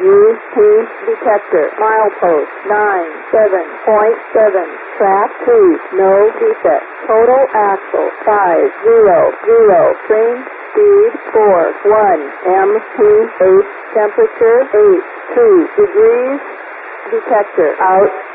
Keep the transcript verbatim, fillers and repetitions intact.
U P detector. Milepost nine seven point seven. Track two. No defect. Total axle five zero zero. Train speed four one. M P H temperature eight two degrees. Detector out.